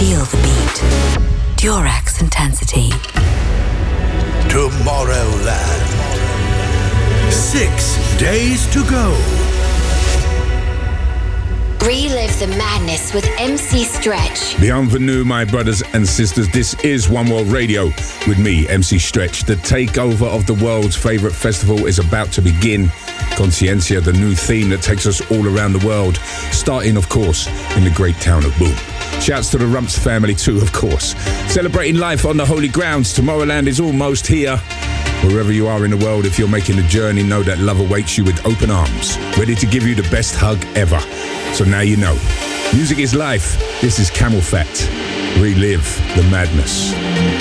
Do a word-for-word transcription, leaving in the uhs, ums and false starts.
Feel the beat. Durex Intensity. Tomorrowland. Six days to go. Relive the madness with M C Stretch. Bienvenue, my brothers and sisters. This is One World Radio with me, M C Stretch. The takeover of the world's favourite festival is about to begin. Consciencia, the new theme that takes us all around the world, starting, of course, in the great town of Boom. Shouts to the Rumps family too, of course. Celebrating life on the holy grounds. Tomorrowland is almost here. Wherever you are in the world, if you're making the journey, know that love awaits you with open arms, ready to give you the best hug ever. So now you know. Music is life. This is Camel Fat. Relive the madness.